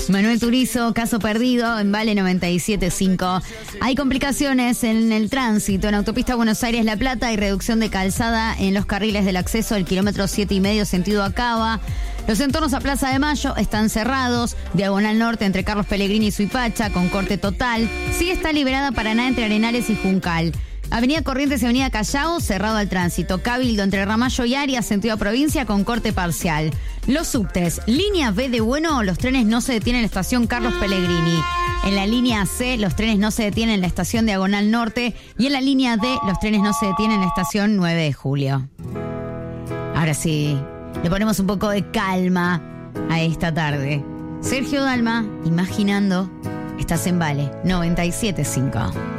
Manuel Turizo, caso perdido en Vale 97.5. Hay complicaciones en el tránsito en autopista Buenos Aires-La Plata y reducción de calzada en los carriles del acceso al kilómetro 7,5 sentido Acaba. Los entornos a Plaza de Mayo están cerrados. Diagonal Norte entre Carlos Pellegrini y Suipacha con corte total. Sí está liberada Paraná entre Arenales y Juncal. Avenida Corrientes y Avenida Callao, cerrado al tránsito. Cabildo entre Ramallo y Arias, sentido provincia, con corte parcial. Los subtes, línea B de Bueno, los trenes no se detienen en la estación Carlos Pellegrini. En la línea C, los trenes no se detienen en la estación Diagonal Norte. Y en la línea D, los trenes no se detienen en la estación 9 de Julio. Ahora sí, le ponemos un poco de calma a esta tarde. Sergio Dalma, Imaginando, estás en Vale 97.5.